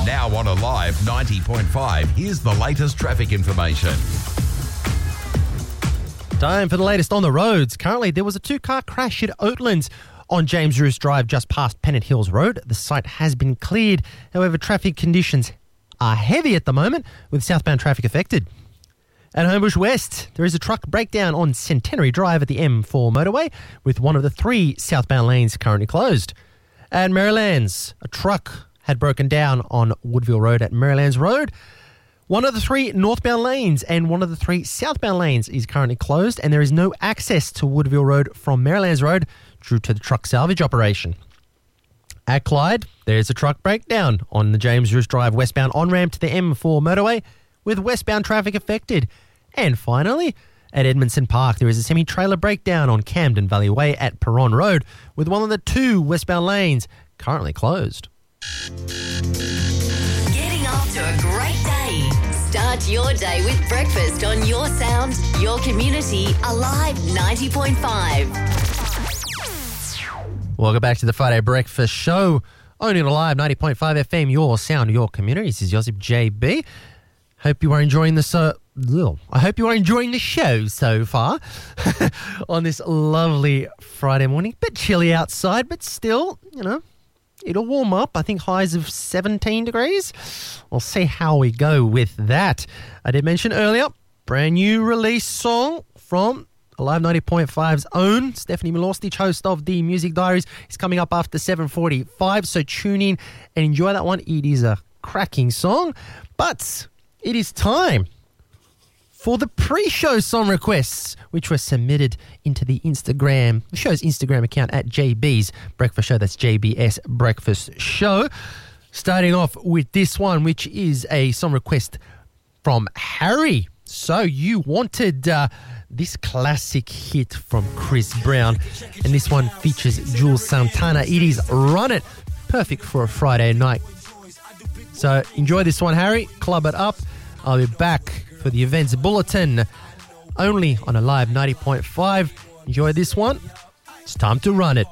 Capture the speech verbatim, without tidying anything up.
Now on Alive ninety point five, here's the latest traffic information. Time for the latest on the roads. Currently, there was a two-car crash at Oatlands on James Roos Drive just past Pennant Hills Road. The site has been cleared. However, traffic conditions are heavy at the moment with southbound traffic affected. At Homebush West, there is a truck breakdown on Centenary Drive at the M four motorway with one of the three southbound lanes currently closed. At Marylands, a truck had broken down on Woodville Road at Marylands Road. One of the three northbound lanes and one of the three southbound lanes is currently closed, and there is no access to Woodville Road from Marylands Road due to the truck salvage operation. At Clyde, there's a truck breakdown on the James Roos Drive westbound on-ramp to the M four motorway with westbound traffic affected. And finally, at Edmondson Park, there is a semi-trailer breakdown on Camden Valley Way at Perron Road with one of the two westbound lanes currently closed. Getting off to a great day. Start your day with breakfast on your sound, your community, Alive ninety point five. Welcome back to the Friday Breakfast Show. Only on Alive ninety point five F M, your sound, your community. This is Josip J B. Hope you are enjoying the so. I hope you are enjoying the show so far on this lovely Friday morning. Bit chilly outside, but still, you know, it'll warm up. I think highs of seventeen degrees. We'll see how we go with that. I did mention earlier, brand new release song from Alive ninety point five's own Stephanie Milostic, host of the Music Diaries, is coming up after seven forty-five. So tune in and enjoy that one. It is a cracking song. But it is time for the pre-show song requests, which were submitted into the Instagram, the show's Instagram account at J B's Breakfast Show. That's J B S Breakfast Show. Starting off with this one, which is a song request from Harry. So you wanted uh, this classic hit from Chris Brown, and this one features Jules Santana. It is Run It, perfect for a Friday night. So enjoy this one, Harry. Club it up. I'll be back for the events bulletin, only on Alive ninety point five. Enjoy this one. It's time to run it.